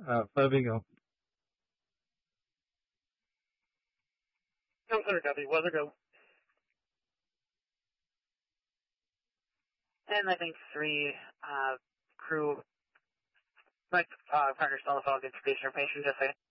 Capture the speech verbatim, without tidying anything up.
Uh, five Bingo. No, clear, copy. Weather go. And I think three, uh, crew, like, uh, Parker Stella Falcon station information, just say.